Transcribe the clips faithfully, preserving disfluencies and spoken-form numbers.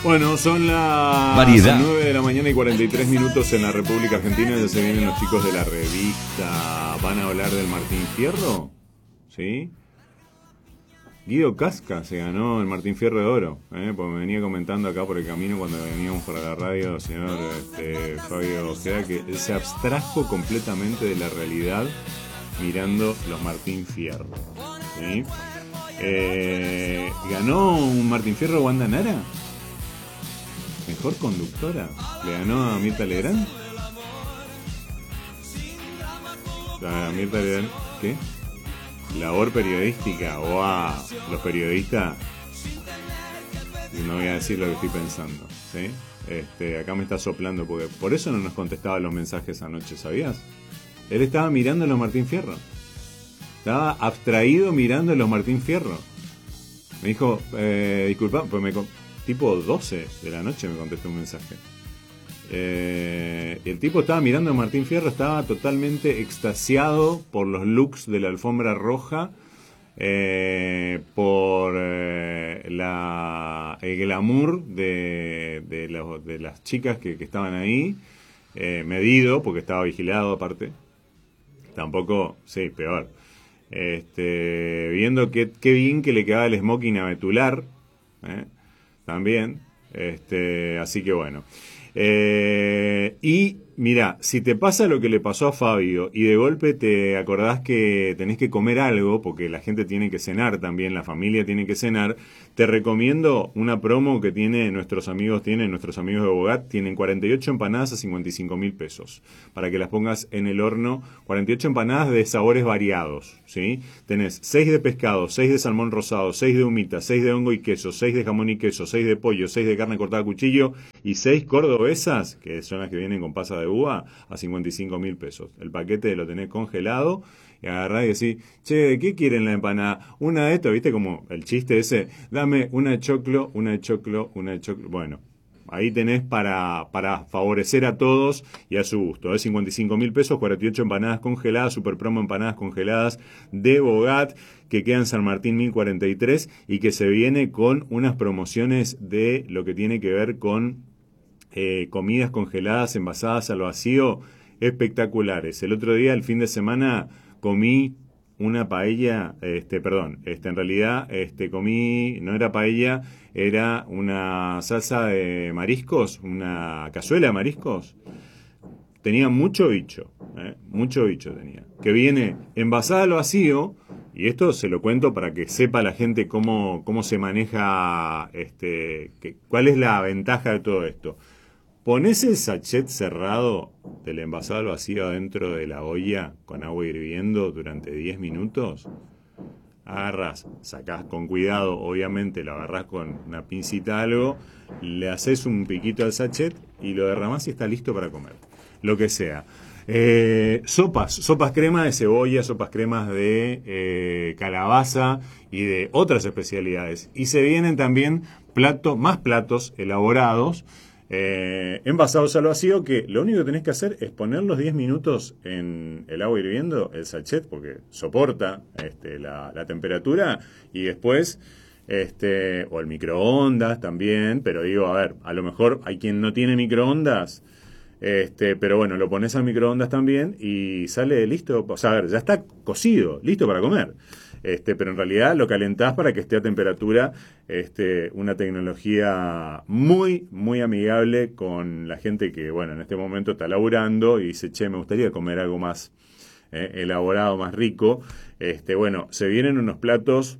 Bueno, son las Variedad. nueve de la mañana y cuarenta y tres minutos en la República Argentina. Ya se vienen los chicos de la revista. ¿Van a hablar del Martín Fierro? ¿Sí? Guido Casca se ganó el Martín Fierro de Oro, ¿eh? Porque me venía comentando acá por el camino cuando veníamos para la radio el señor este, Fabio Ojeda, que él se abstrajo completamente de la realidad mirando los Martín Fierro, ¿sí? Eh, ¿Ganó un Martín Fierro Wanda Nara? ¿Mejor conductora? ¿Le ganó a Mirta Legrand? ¿A Mirta Legrand? ¿Qué? Labor periodística. ¡Wow! Los periodistas... No voy a decir lo que estoy pensando, ¿sí? Este, acá me está soplando, porque por eso no nos contestaba los mensajes anoche, ¿sabías? Él estaba mirando a los Martín Fierro. Estaba abstraído mirando a los Martín Fierro. Me dijo, eh, disculpa, pues me... tipo doce de la noche me contestó un mensaje. Eh, el tipo estaba mirando a Martín Fierro, estaba totalmente extasiado por los looks de la alfombra roja, eh, por eh, la, el glamour de, de, la, de las chicas que, que estaban ahí, eh, medido, porque estaba vigilado aparte. Tampoco, sí, peor. Este, viendo qué qué bien que le quedaba el smoking a Betular, ¿eh? También, este, así que bueno. Eh, y mira, si te pasa lo que le pasó a Fabio y de golpe te acordás que tenés que comer algo, porque la gente tiene que cenar también, la familia tiene que cenar, te recomiendo una promo que tiene nuestros amigos, tienen nuestros amigos de Bogat, tienen cuarenta y ocho empanadas a cincuenta y cinco mil pesos, para que las pongas en el horno, cuarenta y ocho empanadas de sabores variados, ¿sí? Tenés seis de pescado, seis de salmón rosado, seis de humita, seis de hongo y queso, seis de jamón y queso, seis de pollo, seis de carne cortada a cuchillo y seis cordobesas, que son las que vienen con pasa de uva, a cincuenta y cinco mil pesos. El paquete lo tenés congelado y agarrás y decís, che, ¿qué quieren la empanada? Una de estas, ¿viste? Como el chiste ese, dame una de choclo, una de choclo, una de choclo. Bueno, ahí tenés para, para favorecer a todos y a su gusto. Es cincuenta y cinco mil pesos, cuarenta y ocho empanadas congeladas, super promo empanadas congeladas de Bogat, que queda en San Martín mil cuarenta y tres y que se viene con unas promociones de lo que tiene que ver con eh, comidas congeladas, envasadas al vacío, espectaculares. El otro día, el fin de semana, comí una paella, este, perdón, este, en realidad, este, comí, no era paella, era una salsa de mariscos, una cazuela de mariscos. Tenía mucho bicho, ¿eh? mucho bicho tenía, que viene envasada al vacío, y esto se lo cuento para que sepa la gente cómo, cómo se maneja, este, que, cuál es la ventaja de todo esto. Pones el sachet cerrado del envasado al vacío dentro de la olla con agua hirviendo durante diez minutos, agarrás, sacás con cuidado, obviamente lo agarrás con una pincita algo, le haces un piquito al sachet y lo derramás y está listo para comer. Lo que sea. Eh, sopas, sopas crema de cebolla, sopas cremas de eh, calabaza y de otras especialidades. Y se vienen también platos, más platos elaborados, eh, envasados al vacío, que lo único que tenés que hacer es ponerlos diez minutos en el agua hirviendo, el sachet, porque soporta este, la, la temperatura, y después... Este, o el microondas también, pero digo, a ver, a lo mejor hay quien no tiene microondas. Este, pero bueno, lo pones al microondas también y sale listo, o sea, a ver, ya está cocido, listo para comer. Este, pero en realidad lo calentás para que esté a temperatura, este, una tecnología muy, muy amigable con la gente que, bueno, en este momento está laburando y dice, che, me gustaría comer algo más eh, elaborado, más rico. Este, bueno, se vienen unos platos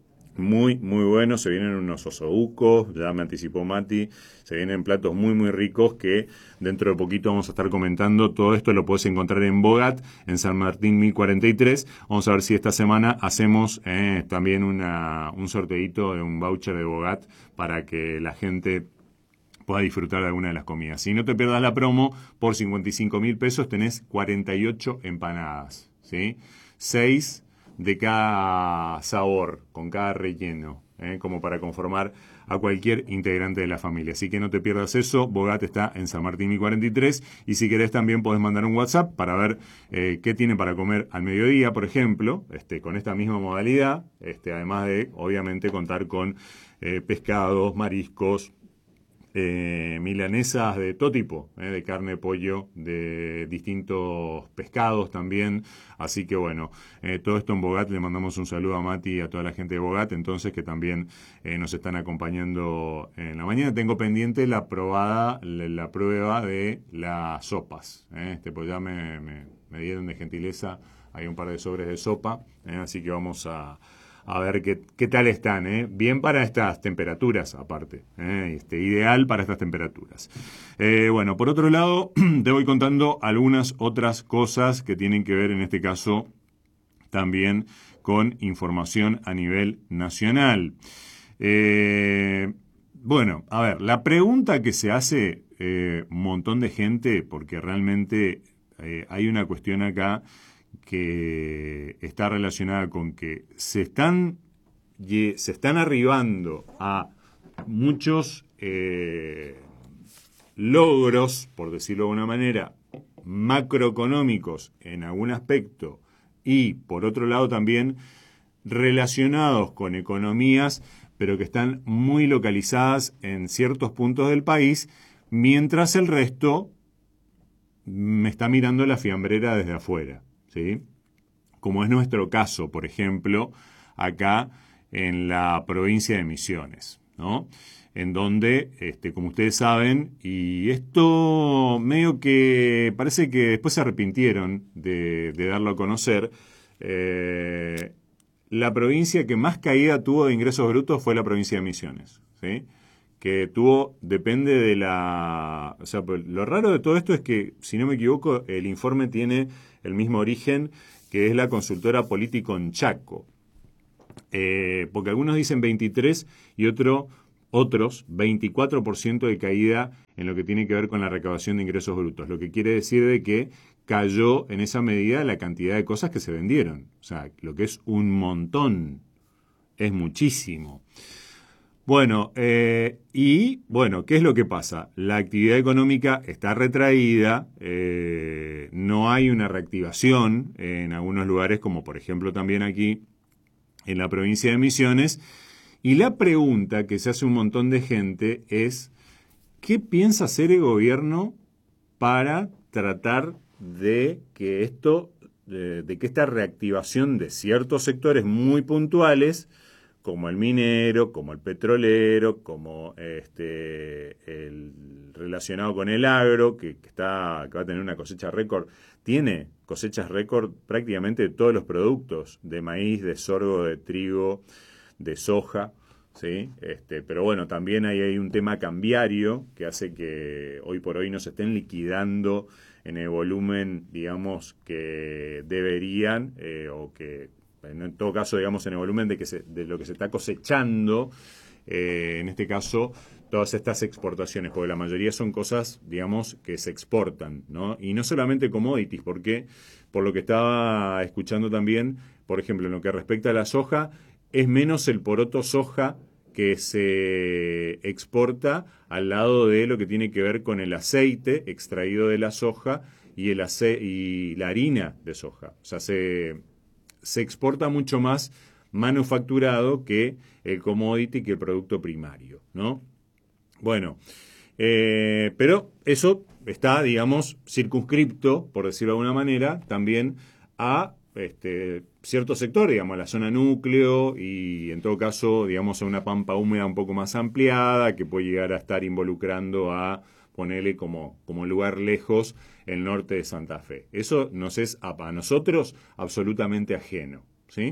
muy, muy buenos, se vienen unos osobucos, ya me anticipó Mati, se vienen platos muy, muy ricos que dentro de poquito vamos a estar comentando. Todo esto lo podés encontrar en Bogat, en San Martín mil cuarenta y tres. Vamos a ver si esta semana hacemos eh, también una, un sorteito de un voucher de Bogat para que la gente pueda disfrutar de alguna de las comidas. Si no te pierdas la promo, por cincuenta y cinco mil pesos tenés cuarenta y ocho empanadas, ¿sí? seis de cada sabor, con cada relleno, ¿eh? como para conformar a cualquier integrante de la familia. Así que no te pierdas eso. Bogat está en San Martín mil cuarenta y tres, y si querés también podés mandar un WhatsApp para ver eh, qué tiene para comer al mediodía, por ejemplo, este, con esta misma modalidad, este, además de, obviamente, contar con eh, pescados, mariscos, eh, milanesas de todo tipo, eh, de carne, pollo, de distintos pescados también. Así que bueno, eh, todo esto en Bogat. Le mandamos un saludo a Mati y a toda la gente de Bogat, entonces, que también eh, nos están acompañando en la mañana. Tengo pendiente la probada, la, la prueba de las sopas. Eh, este, pues ya me, me, me dieron de gentileza, hay un par de sobres de sopa, eh, así que vamos a A ver qué, qué tal están, ¿eh? Bien para estas temperaturas, aparte. ¿eh? Este, ideal para estas temperaturas. Eh, bueno, por otro lado, te voy contando algunas otras cosas que tienen que ver, en este caso, también con información a nivel nacional. Eh, bueno, a ver, la pregunta que se hace eh, un montón de gente, porque realmente eh, hay una cuestión acá que está relacionada con que se están, se están arribando a muchos eh, logros, por decirlo de una manera, macroeconómicos en algún aspecto, y por otro lado también relacionados con economías, pero que están muy localizadas en ciertos puntos del país, mientras el resto me está mirando la fiambrera desde afuera. ¿Sí? Como es nuestro caso, por ejemplo, acá en la provincia de Misiones, ¿no? En donde, este, como ustedes saben, y esto medio que parece que después se arrepintieron de, de darlo a conocer, eh, la provincia que más caída tuvo de ingresos brutos fue la provincia de Misiones, ¿sí? Que tuvo, depende de la... O sea, lo raro de todo esto es que, si no me equivoco, el informe tiene el mismo origen, que es la consultora Político Chaco. Eh, porque algunos dicen veintitrés y otro, otros veinticuatro por ciento de caída en lo que tiene que ver con la recaudación de ingresos brutos. Lo que quiere decir de que cayó en esa medida la cantidad de cosas que se vendieron. O sea, lo que es un montón, es muchísimo. Bueno, eh, y bueno, ¿qué es lo que pasa? La actividad económica está retraída, eh, no hay una reactivación en algunos lugares, como por ejemplo también aquí en la provincia de Misiones, y la pregunta que se hace un montón de gente es, ¿qué piensa hacer el gobierno para tratar de que esto, de, de que esta reactivación de ciertos sectores muy puntuales, como el minero, como el petrolero, como este el relacionado con el agro, que, que está que va a tener una cosecha récord, tiene cosechas récord prácticamente de todos los productos, de maíz, de sorgo, de trigo, de soja, ¿sí? Este, pero bueno, también hay, hay un tema cambiario que hace que hoy por hoy no se estén liquidando en el volumen, digamos, que deberían, eh, o que en todo caso, digamos, en el volumen de, que se, de lo que se está cosechando, eh, en este caso, todas estas exportaciones, porque la mayoría son cosas, digamos, que se exportan, ¿no? Y no solamente commodities, porque, por lo que estaba escuchando también, por ejemplo, en lo que respecta a la soja, es menos el poroto soja que se exporta al lado de lo que tiene que ver con el aceite extraído de la soja y, el ace- y la harina de soja. O sea, se... se exporta mucho más manufacturado que el commodity, que el producto primario, ¿no? Bueno, eh, pero eso está, digamos, circunscripto, por decirlo de alguna manera, también a este, cierto sector, digamos, a la zona núcleo y, en todo caso, digamos, a una pampa húmeda un poco más ampliada que puede llegar a estar involucrando a ponerle como, como lugar lejos el norte de Santa Fe. Eso nos es a, a nosotros absolutamente ajeno, ¿sí?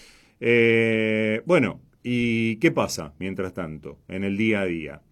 Eh, bueno, ¿y qué pasa mientras tanto en el día a día?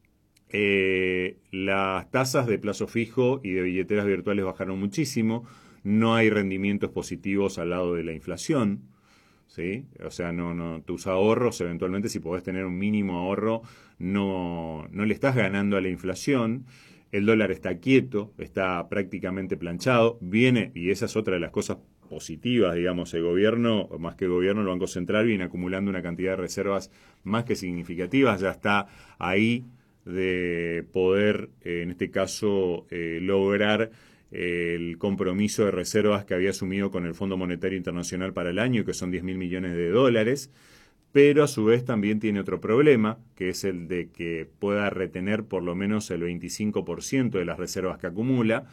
Eh, las tasas de plazo fijo y de billeteras virtuales bajaron muchísimo, no hay rendimientos positivos al lado de la inflación, ¿sí? O sea, no, no, tus ahorros, eventualmente, si podés tener un mínimo ahorro, no, no le estás ganando a la inflación. El dólar está quieto, está prácticamente planchado, viene, y esa es otra de las cosas positivas, digamos, el gobierno, o más que el gobierno, el Banco Central viene acumulando una cantidad de reservas más que significativas, ya está ahí de poder, eh, en este caso, eh, lograr el compromiso de reservas que había asumido con el Fondo Monetario Internacional para el año, que son diez mil millones de dólares. pero a su vez también tiene otro problema, que es el de que pueda retener por lo menos el veinticinco por ciento de las reservas que acumula.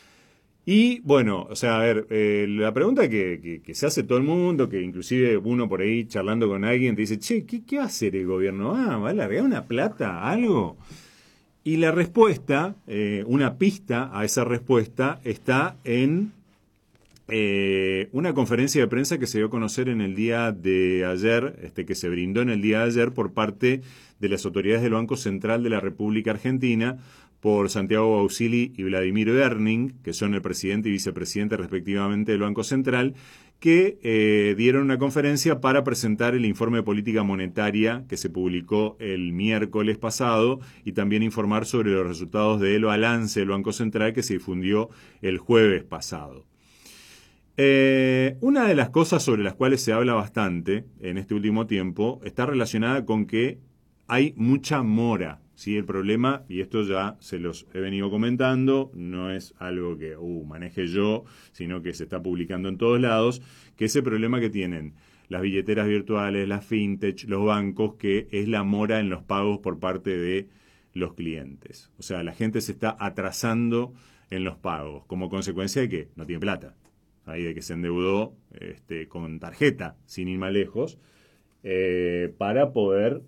Y bueno, o sea, a ver, eh, la pregunta que, que, que se hace todo el mundo, que inclusive uno por ahí charlando con alguien te dice, che, ¿qué, qué va a hacer el gobierno? Ah, ¿va a largar una plata? ¿Algo? Y la respuesta, eh, una pista a esa respuesta, está en eh, una conferencia de prensa que se dio a conocer en el día de ayer, este, que se brindó en el día de ayer por parte de las autoridades del Banco Central de la República Argentina, por Santiago Bausili y Vladimir Berning, que son el presidente y vicepresidente respectivamente del Banco Central, que eh, dieron una conferencia para presentar el informe de política monetaria que se publicó el miércoles pasado y también informar sobre los resultados del balance del Banco Central que se difundió el jueves pasado. Eh, una de las cosas sobre las cuales se habla bastante en este último tiempo está relacionada con que hay mucha mora. Sí, el problema, y esto ya se los he venido comentando, no es algo que uh, maneje yo, sino que se está publicando en todos lados, que es el problema que tienen las billeteras virtuales, las fintech, los bancos, que es la mora en los pagos por parte de los clientes. O sea, la gente se está atrasando en los pagos, como consecuencia de que no tiene plata, ahí de que se endeudó este, con tarjeta, sin ir más lejos, eh, para poder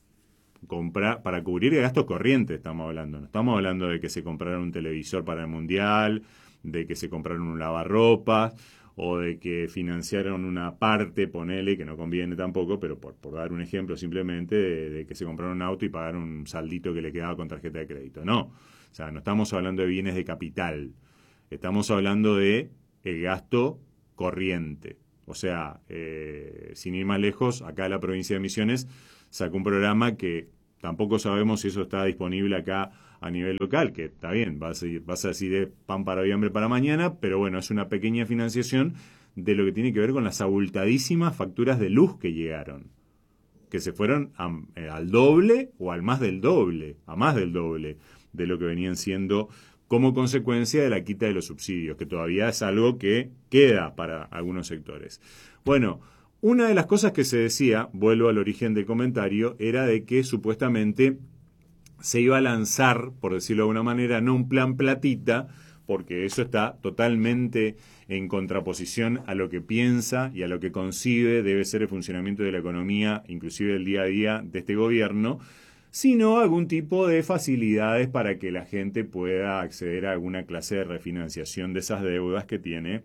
comprar, para cubrir gastos corrientes estamos hablando. No estamos hablando de que se compraron un televisor para el Mundial, de que se compraron un lavarropas, o de que financiaron una parte, ponele, que no conviene tampoco, pero por, por dar un ejemplo simplemente, de, de que se compraron un auto y pagaron un saldito que le quedaba con tarjeta de crédito. No, o sea, no estamos hablando de bienes de capital. Estamos hablando de el gasto corriente. O sea, eh, sin ir más lejos, acá la provincia de Misiones sacó un programa que tampoco sabemos si eso está disponible acá a nivel local, que está bien, va a, seguir, va a ser así de pan para hoy, hambre para mañana, pero bueno, es una pequeña financiación de lo que tiene que ver con las abultadísimas facturas de luz que llegaron, que se fueron a, eh, al doble o al más del doble, a más del doble de lo que venían siendo como consecuencia de la quita de los subsidios, que todavía es algo que queda para algunos sectores. Bueno, una de las cosas que se decía, vuelvo al origen del comentario, era de que supuestamente se iba a lanzar, por decirlo de alguna manera, no un plan platita, porque eso está totalmente en contraposición a lo que piensa y a lo que concibe debe ser el funcionamiento de la economía, inclusive el día a día de este gobierno, sino algún tipo de facilidades para que la gente pueda acceder a alguna clase de refinanciación de esas deudas que tiene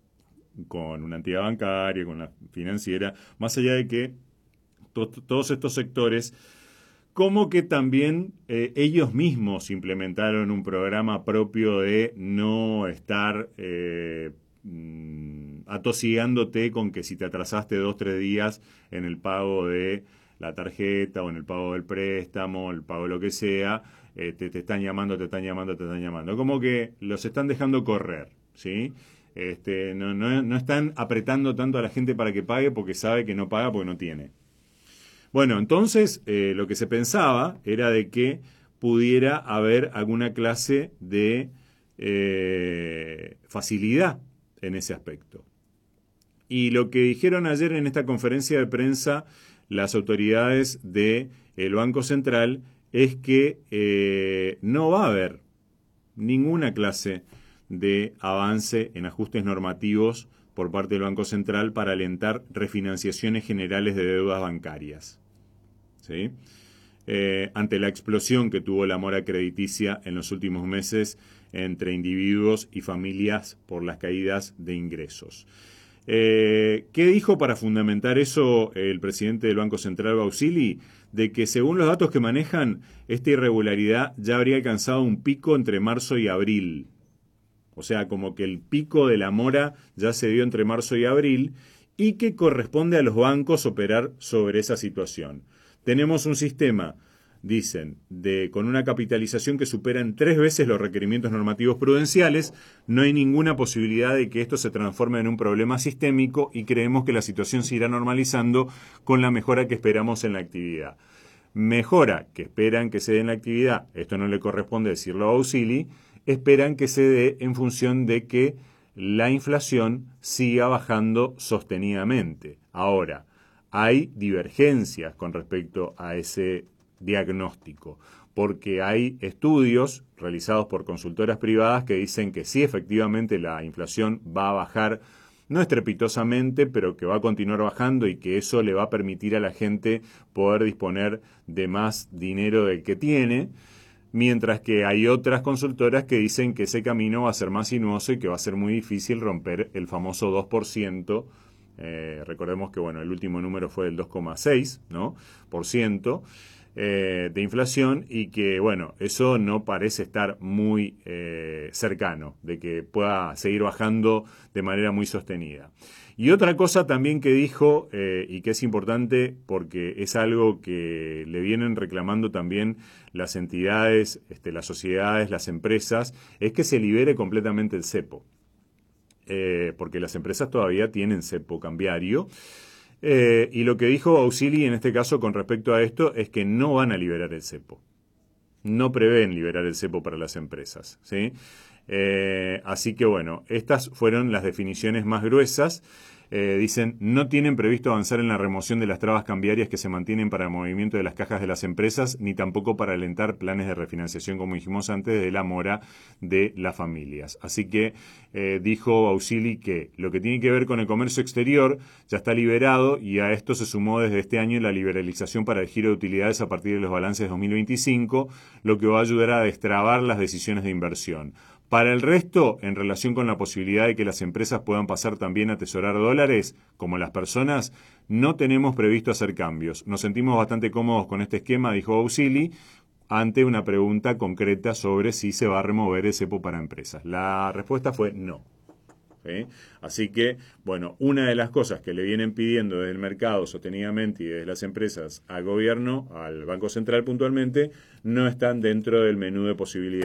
con una entidad bancaria, con la financiera, más allá de que to- todos estos sectores, como que también eh, ellos mismos implementaron un programa propio de no estar eh, mm, atosigándote con que si te atrasaste dos, tres días en el pago de la tarjeta o en el pago del préstamo, el pago de lo que sea, eh, te, te están llamando, te están llamando, te están llamando. Como que los están dejando correr, ¿sí? Este, no, no, no están apretando tanto a la gente para que pague porque sabe que no paga porque no tiene. Bueno, entonces eh, lo que se pensaba era de que pudiera haber alguna clase de eh, facilidad en ese aspecto. Y lo que dijeron ayer en esta conferencia de prensa las autoridades del Banco Central es que eh, no va a haber ninguna clase de avance en ajustes normativos por parte del Banco Central para alentar refinanciaciones generales de deudas bancarias. ¿Sí? Eh, ante la explosión que tuvo la mora crediticia en los últimos meses entre individuos y familias por las caídas de ingresos. Eh, ¿Qué dijo para fundamentar eso el presidente del Banco Central, Bausili? De que según los datos que manejan, esta irregularidad ya habría alcanzado un pico entre marzo y abril. O sea, como que el pico de la mora ya se dio entre marzo y abril y que corresponde a los bancos operar sobre esa situación. Tenemos un sistema, dicen, de con una capitalización que supera en tres veces los requerimientos normativos prudenciales. No hay ninguna posibilidad de que esto se transforme en un problema sistémico y creemos que la situación se irá normalizando con la mejora que esperamos en la actividad. Mejora que esperan que se dé en la actividad, esto no le corresponde decirlo a Bausili, esperan que se dé en función de que la inflación siga bajando sostenidamente. Ahora, hay divergencias con respecto a ese diagnóstico, porque hay estudios realizados por consultoras privadas que dicen que sí, efectivamente la inflación va a bajar, no estrepitosamente, pero que va a continuar bajando y que eso le va a permitir a la gente poder disponer de más dinero del que tiene, mientras que hay otras consultoras que dicen que ese camino va a ser más sinuoso y que va a ser muy difícil romper el famoso dos por ciento. Eh, recordemos que bueno, el último número fue del dos coma seis, ¿no? por ciento eh, de inflación, y que bueno, eso no parece estar muy eh, cercano de que pueda seguir bajando de manera muy sostenida. Y otra cosa también que dijo, eh, y que es importante porque es algo que le vienen reclamando también las entidades, este, las sociedades, las empresas, es que se libere completamente el cepo. Eh, porque las empresas todavía tienen cepo cambiario. Eh, y lo que dijo Auxili en este caso con respecto a esto es que no van a liberar el cepo. No prevén liberar el cepo para las empresas, ¿sí? Eh, así que bueno, estas fueron las definiciones más gruesas. Eh, dicen, no tienen previsto avanzar en la remoción de las trabas cambiarias que se mantienen para el movimiento de las cajas de las empresas, ni tampoco para alentar planes de refinanciación, como dijimos antes, de la mora de las familias. Así que eh, dijo Auxili que lo que tiene que ver con el comercio exterior ya está liberado, y a esto se sumó desde este año la liberalización para el giro de utilidades a partir de los balances de dos mil veinticinco, lo que va a ayudar a destrabar las decisiones de inversión. Para el resto, en relación con la posibilidad de que las empresas puedan pasar también a atesorar dólares, como las personas, no tenemos previsto hacer cambios. Nos sentimos bastante cómodos con este esquema, dijo Auxili, ante una pregunta concreta sobre si se va a remover el cepo para empresas. La respuesta fue no. ¿Sí? Así que, bueno, una de las cosas que le vienen pidiendo desde el mercado sostenidamente y desde las empresas al gobierno, al Banco Central puntualmente, no están dentro del menú de posibilidades.